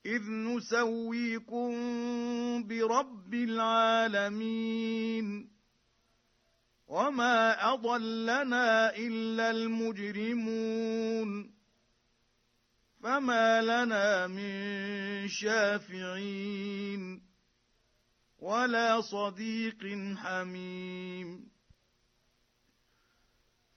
إذ نسويكم برب العالمين وما أضلنا إلا المجرمون فما لنا من شافعين ولا صديق حميم